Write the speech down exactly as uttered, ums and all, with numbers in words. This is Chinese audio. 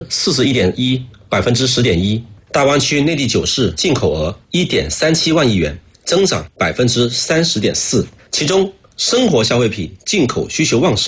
四十一点一，百分之十点一。大湾区内地酒市进口额一点三七万亿元，增长百分之三十点四。其中，生活消费品进口需求旺盛。